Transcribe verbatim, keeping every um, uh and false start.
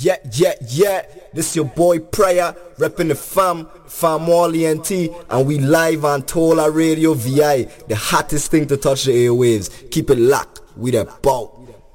Yeah, yeah, yeah. This your boy Pryor, repping the fam, fam Wally and T, and we live on Tola Radio V I, the hottest thing to touch the airwaves. Keep it locked, we that boat.